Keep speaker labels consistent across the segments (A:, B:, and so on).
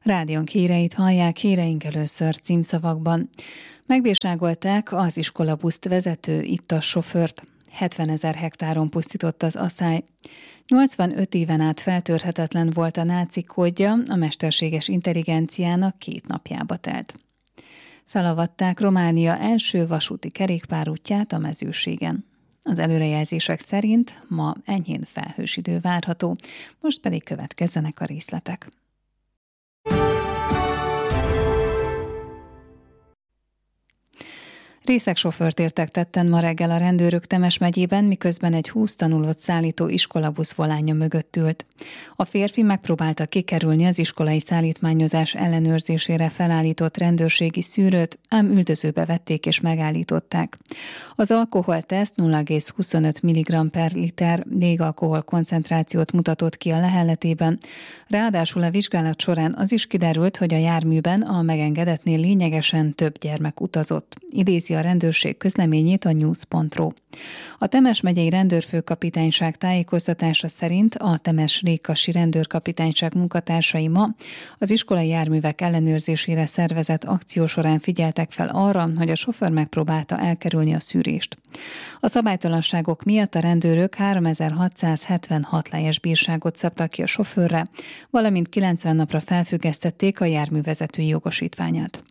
A: Rádiónk híreit hallják, híreink először címszavakban. Megbírságolták az iskolabuszt vezető ittas sofőrt. 70 000 hektáron pusztított az asszály. 85 éven át feltörhetetlen volt a nácik kódja, a mesterséges intelligenciának 2 napjába telt. Felavatták Románia első vasúti kerékpárútját a mezőségen. Az előrejelzések szerint ma enyhén felhős idő várható, most pedig következzenek a részletek. Részeg sofőrt értek tetten ma reggel a rendőrök Temes megyében, miközben egy 20 tanulót szállító iskolabusz volánja mögött ült. A férfi megpróbálta kikerülni az iskolai szállítmányozás ellenőrzésére felállított rendőrségi szűrőt, ám üldözőbe vették és megállították. Az alkoholteszt 0,25 mg/liter légalkohol koncentrációt mutatott ki a lehelletében. Ráadásul a vizsgálat során az is kiderült, hogy a járműben a megengedetnél lényegesen több gyermek utazott. Idézi a rendőrség közleményét a news.ru. A Temes megyei rendőrfőkapitányság tájékoztatása szerint a Temes-Rékasi rendőrkapitányság munkatársai ma az iskolai járművek ellenőrzésére szervezett akció során figyeltek fel arra, hogy a sofőr megpróbálta elkerülni a szűrést. A szabálytalanságok miatt a rendőrök 3676 lejes bírságot szabtak ki a sofőrre, valamint 90 napra felfüggesztették a járművezetői jogosítványát.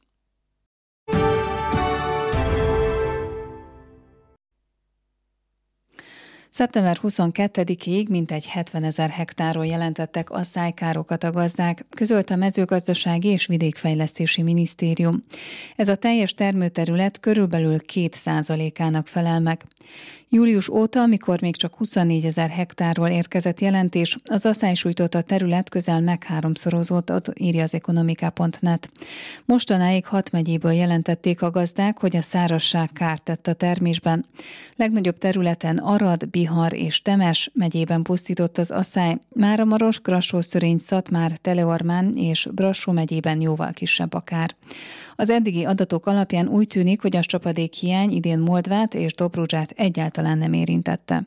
A: Szeptember 22-ig mintegy 70 000 hektáron jelentettek asszálykárokat a gazdák, közölte a Mezőgazdasági és Vidékfejlesztési Minisztérium. Ez a teljes termőterület körülbelül 2%-ának felel meg. Július óta, amikor még csak 24 000 hektárról érkezett jelentés, az asszály sújtotta terület közel megháromszorozódott, írja az ekonomika.net. Mostanáig 6 megyéből jelentették a gazdák, hogy a szárazság kárt tett a termésben. Legnagyobb területen Arad, Bihar és Temes megyében pusztított az asszály, Máramaros, Brassó-Szörény, Szatmár, Teleormán és Brassó megyében jóval kisebb a kár. Az eddigi adatok alapján úgy tűnik, hogy a csapadékhiány idén Moldvát és Dobrudzsát egyáltalán nem érintette.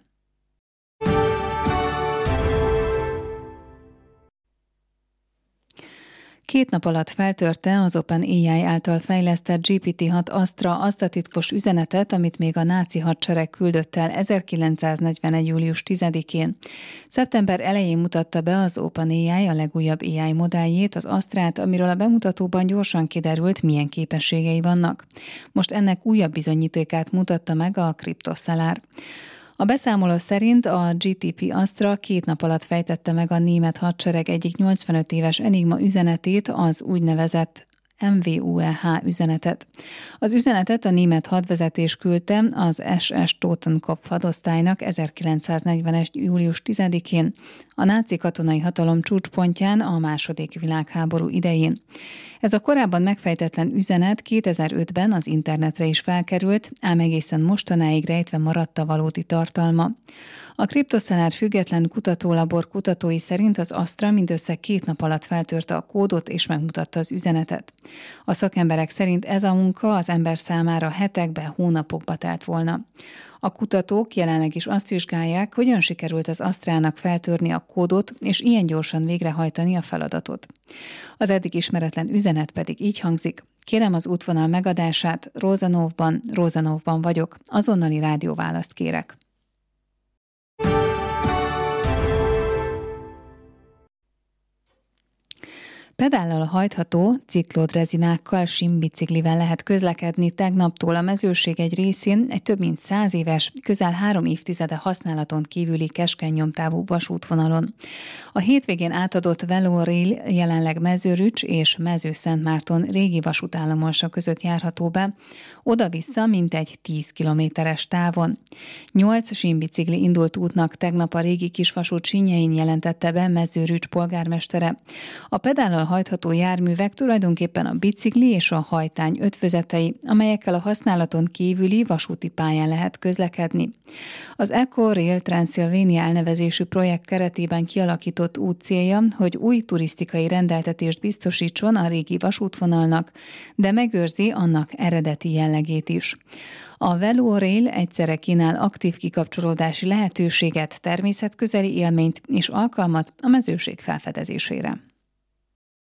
A: Két nap alatt feltörte az OpenAI által fejlesztett GPT-6 Astra azt a titkos üzenetet, amit még a náci hadsereg küldött el 1941. július 10-én. Szeptember elején mutatta be az OpenAI a legújabb AI modelljét, az Astrát, amiről a bemutatóban gyorsan kiderült, milyen képességei vannak. Most ennek újabb bizonyítékát mutatta meg a Cryptoszalár. A beszámoló szerint a GTP Astra 2 nap alatt fejtette meg a német hadsereg egyik 85 éves Enigma üzenetét, az úgynevezett MVUEH üzenetet. Az üzenetet a német hadvezetés küldte az SS Totenkopf hadosztálynak 1940. július 10-én, a náci katonai hatalom csúcspontján a II. Világháború idején. Ez a korábban megfejtetlen üzenet 2005-ben az internetre is felkerült, ám egészen mostanáig rejtve maradt a valódi tartalma. A Cryptoszalár független kutatólabor kutatói szerint az Astra mindössze 2 nap alatt feltörte a kódot és megmutatta az üzenetet. A szakemberek szerint ez a munka az ember számára hetekbe, hónapokba telt volna. A kutatók jelenleg is azt vizsgálják, hogyan sikerült az Astrának feltörni a kódot és ilyen gyorsan végrehajtani a feladatot. Az eddig ismeretlen üzenet pedig így hangzik: kérem az útvonal megadását, Rózanovban vagyok, azonnali rádióválaszt kérek. Pedállal hajtható, ciklódrezinákkal, simbiciklivel lehet közlekedni tegnaptól a mezőség egy részén egy több mint 100 éves, közel 3 évtizede használaton kívüli keskeny nyomtávú vasútvonalon. A hétvégén átadott Velorail jelenleg Mezőrücs és Mezőszentmárton régi vasútállomása között járható be, oda-vissza mintegy 10 kilométeres távon. 8 simbicikli indult útnak tegnap a régi kisvasút sínjein, jelentette be Mezőrücs polgármestere. A pedállal hajtható járművek tulajdonképpen a bicikli és a hajtány ötvözetei, amelyekkel a használaton kívüli vasúti pályán lehet közlekedni. Az Eco Rail Transylvania elnevezésű projekt keretében kialakított út célja, hogy új turisztikai rendeltetést biztosítson a régi vasútvonalnak, de megőrzi annak eredeti jellegét is. A Velorail egyszerre kínál aktív kikapcsolódási lehetőséget, természetközeli élményt és alkalmat a mezőség felfedezésére.